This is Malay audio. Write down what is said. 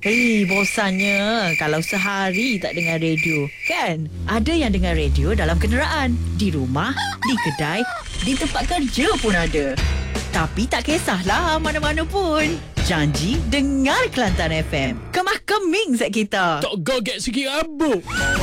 Bosannya kalau sehari tak dengar radio. Kan? Ada yang dengar radio dalam kenderaan, di rumah, di kedai, di tempat kerja pun ada. Tapi tak kisahlah mana-mana pun. Janji dengar Kelantan FM. Kemah keming zat kita. Tak goget sikit abuk.